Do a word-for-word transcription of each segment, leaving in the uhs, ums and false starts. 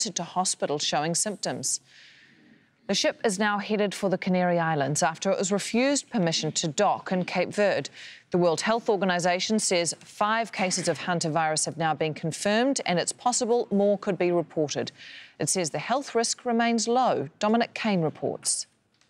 to hospital showing symptoms. The ship is now headed for the Canary Islands after it was refused permission to dock in Cape Verde. The World Health Organization says five cases of hantavirus have now been confirmed and it's possible more could be reported. It says the health risk remains low. Dominic Kane reports.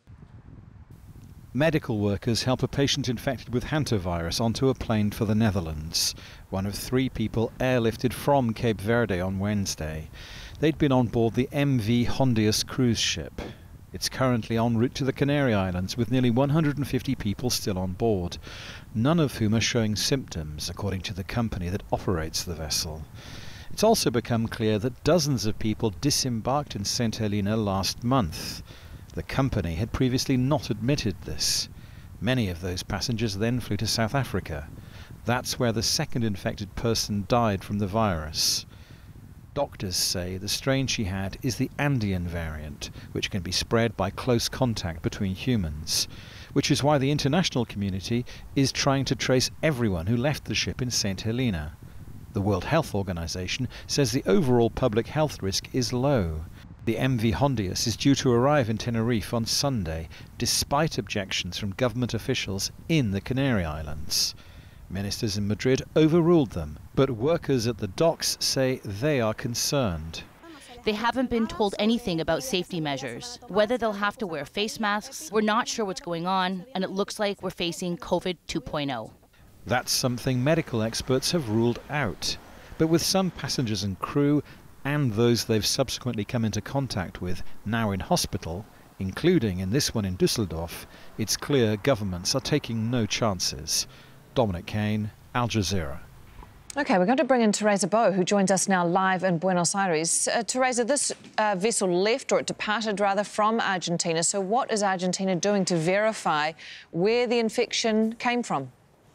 Medical workers help a patient infected with hantavirus onto a plane for the Netherlands. One of three people airlifted from Cape Verde on Wednesday. They'd been on board the M V Hondius cruise ship. It's currently en route to the Canary Islands with nearly one hundred fifty people still on board, none of whom are showing symptoms, according to the company that operates the vessel. It's also become clear that dozens of people disembarked in Saint Helena last month. The company had previously not admitted this. Many of those passengers then flew to South Africa. That's where the second infected person died from the virus. Doctors say the strain she had is the Andean variant, which can be spread by close contact between humans, which is why the international community is trying to trace everyone who left the ship in Saint Helena. The World Health Organization says the overall public health risk is low. The M V Hondius is due to arrive in Tenerife on Sunday, despite objections from government officials in the Canary Islands. Ministers in Madrid overruled them, but workers at the docks say they are concerned. They haven't been told anything about safety measures, whether they'll have to wear face masks. We're not sure what's going on, and it looks like we're facing COVID two point oh. That's something medical experts have ruled out. But with some passengers and crew, and those they've subsequently come into contact with now in hospital, including in this one in Düsseldorf, it's clear governments are taking no chances. Dominic Kane, Al Jazeera. OK, we're going to bring in Teresa Bo, who joins us now live in Buenos Aires. Uh, Teresa, this uh, vessel left, or it departed rather, from Argentina. So what is Argentina doing to verify where the infection came from?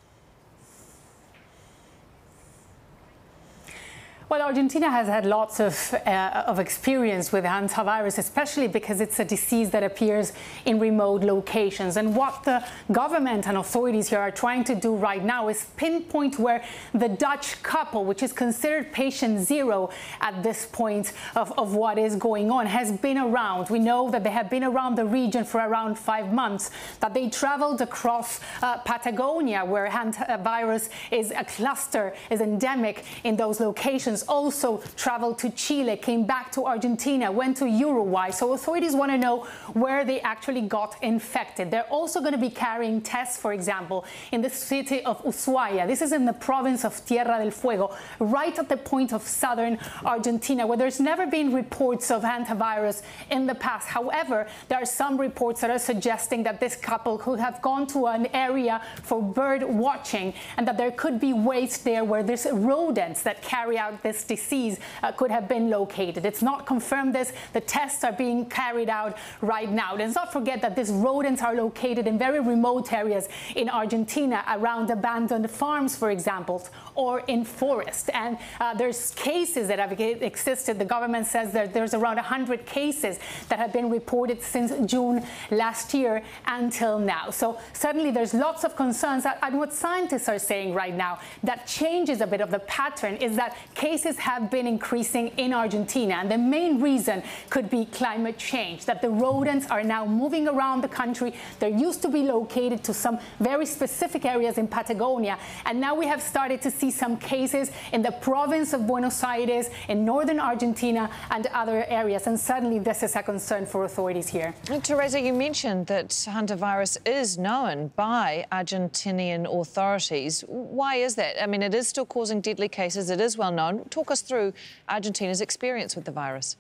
Well, Argentina has had lots of, uh, of experience with hantavirus, especially because it's a disease that appears in remote locations. And what the government and authorities here are trying to do right now is pinpoint where the Dutch couple, which is considered patient zero at this point of, of what is going on, has been around. We know that they have been around the region for around five months, that they traveled across uh, Patagonia, where hantavirus is a cluster, is endemic in those locations. Also traveled to Chile, came back to Argentina, went to Uruguay. So authorities want to know where they actually got infected. They're also going to be carrying tests, for example, in the city of Ushuaia. This is in the province of Tierra del Fuego, right at the point of southern Argentina, where there's never been reports of hantavirus in the past. However, there are some reports that are suggesting that this couple could have gone to an area for bird watching and that there could be waste there where there's rodents that carry out this disease uh, could have been located. It's not confirmed this. The tests are being carried out right now. Let's not forget that these rodents are located in very remote areas in Argentina, around abandoned farms, for example, or in forests. And uh, there's cases that have existed. The government says that there's around one hundred cases that have been reported since June last year until now. So suddenly there's lots of concerns. And what scientists are saying right now that changes a bit of the pattern is that cases have been increasing in Argentina, and the main reason could be climate change, that the rodents are now moving around the country. They used to be located to some very specific areas in Patagonia, and now we have started to see some cases in the province of Buenos Aires, in northern Argentina, and other areas, and suddenly this is a concern for authorities here. And Teresa, you mentioned that hantavirus is known by Argentinian authorities. Why is that? I mean, it is still causing deadly cases. It is well known. Talk us through Argentina's experience with the virus.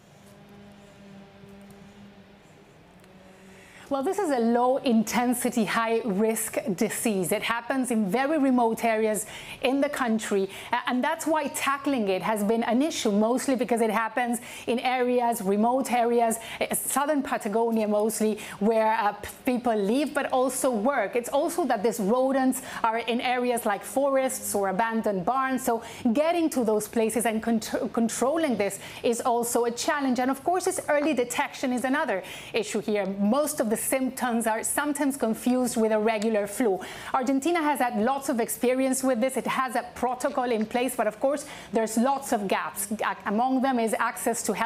Well, this is a low-intensity, high-risk disease. It happens in very remote areas in the country, and that's why tackling it has been an issue, mostly because it happens in areas, remote areas, southern Patagonia mostly, where uh, people live but also work. It's also that these rodents are in areas like forests or abandoned barns, so getting to those places and con- controlling this is also a challenge. And of course, its early detection is another issue here. Most of the symptoms are sometimes confused with a regular flu. Argentina has had lots of experience with this. It has a protocol in place, but of course, there's lots of gaps. Among them is access to health